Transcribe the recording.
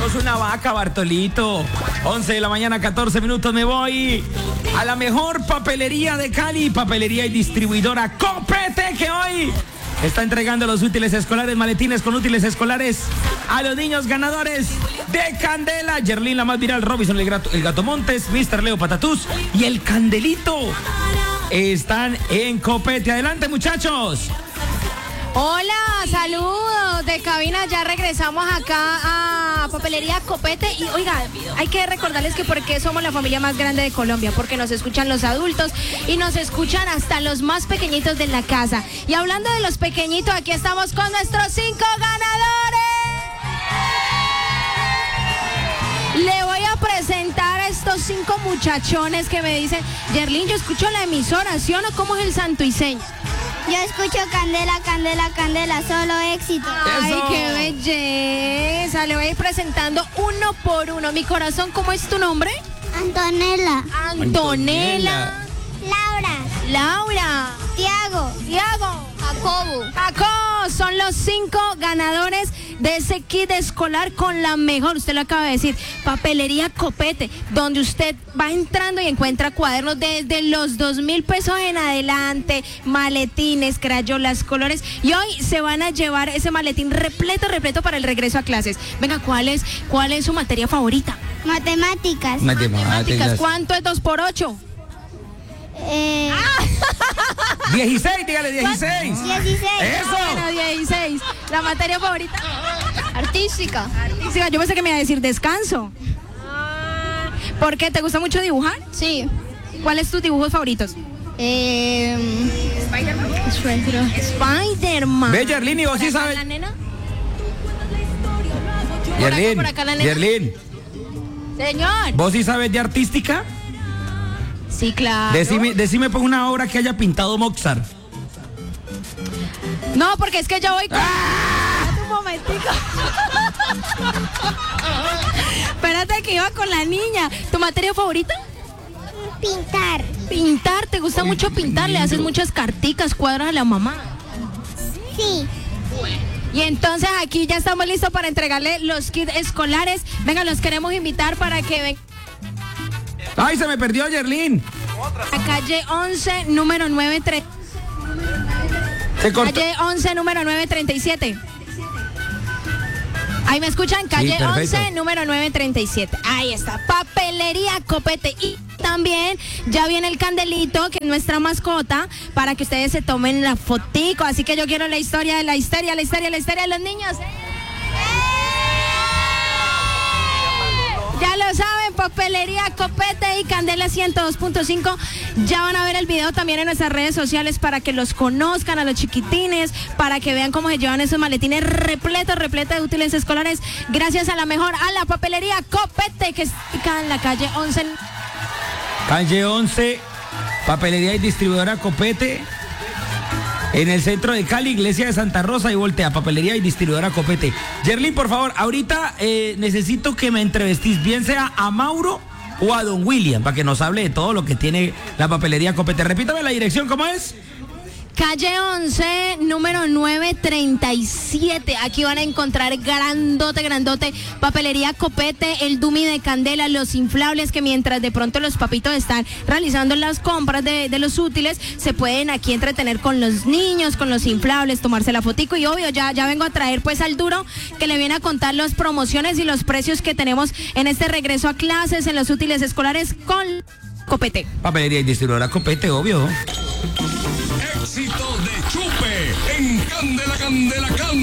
sos una vaca, Bartolito. 11 de la mañana, 14 minutos, me voy a la mejor papelería de Cali, papelería y distribuidora Copete, que hoy está entregando los útiles escolares, maletines con útiles escolares a los niños ganadores de Candela. Yerlin, la más viral, Robinson, el Gato Montes, Mr. Leo Patatús y el Candelito están en Copete. Adelante, muchachos. Hola, saludos de cabina, ya regresamos acá a Papelería Copete y oiga, hay que recordarles que porque somos la familia más grande de Colombia, porque nos escuchan los adultos y nos escuchan hasta los más pequeñitos de la casa. Y hablando de los pequeñitos, aquí estamos con nuestros 5 ganadores. Le voy a presentar a estos 5 muchachones que me dicen, Yerlin, yo escucho la emisora, ¿sí o no? ¿Cómo es el santuiseño? Yo escucho Candela, Candela, Candela, solo éxito. ¡Ay, ¡Eso! qué belleza! Le voy a ir presentando uno por uno. Mi corazón, ¿cómo es tu nombre? Antonella, Antonella. Laura, Laura. Tiago, Jacobo. Jacob, son los 5 ganadores de ese kit escolar con la mejor, usted lo acaba de decir, Papelería Copete, donde usted va entrando y encuentra cuadernos desde los 2,000 pesos en adelante, maletines, crayolas, colores, y hoy se van a llevar ese maletín repleto para el regreso a clases. Venga, ¿cuál es su materia favorita? Matemáticas. Matemáticas. ¿Cuánto es 2 por 8? 16, dígale 16. 16. Eso. Bueno, 16. ¿La materia favorita? Artística. Artística. Yo pensé que me iba a decir descanso. ¿Por qué? ¿Te gusta mucho dibujar? Sí. ¿Cuáles tus dibujos favoritos? Spider-Man. Ve, Yerlin, y vos sí sabes. ¿La nena? Yerlin, por acá la nena. Yerlin, Señor. ¿vos sí sabes de artística? Sí, claro. Decime por una obra que haya pintado Mozart. No, porque es que yo voy con... Espérate un momentico. Espérate que iba con la niña. ¿Tu materia favorita? Pintar. Pintar. ¿Te gusta mucho pintar? Le haces muchas carticas, cuadros a la mamá. Sí. Y entonces aquí ya estamos listos para entregarle los kits escolares. Venga, los queremos invitar para que vengan. ¡Ay, se me perdió, Yerlin! A calle 11, número 93. Se cortó. Calle 11, número 937. Ahí me escuchan, calle Sí, perfecto. 11, número 937. Ahí está, Papelería Copete. Y también ya viene el Candelito, que es nuestra mascota, para que ustedes se tomen la fotico. Así que yo quiero la historia de los niños. Ya lo saben, Papelería Copete y Candela 102.5. Ya van a ver el video también en nuestras redes sociales para que los conozcan a los chiquitines, para que vean cómo se llevan esos maletines repletos de útiles escolares. Gracias a la mejor, a la Papelería Copete, que está en la calle 11. Calle 11, papelería y distribuidora Copete. En el centro de Cali, iglesia de Santa Rosa, y voltea, papelería y distribuidora Copete. Yerlin, por favor, ahorita necesito que me entrevistís, bien sea a Mauro o a Don William, para que nos hable de todo lo que tiene la papelería Copete. Repítame la dirección, ¿cómo es? Calle 11, número 937. Aquí van a encontrar grandote, Papelería Copete, el dummy de Candela, los inflables, que mientras de pronto los papitos están realizando las compras de los útiles, se pueden aquí entretener con los niños, con los inflables, tomarse la fotico. Y obvio, ya vengo a traer pues al duro, que le viene a contar las promociones y los precios que tenemos en este regreso a clases, en los útiles escolares con Copete. Papelería y distribuidora Copete, obvio. Éxito de Chupe en Candela, Candela, Candela.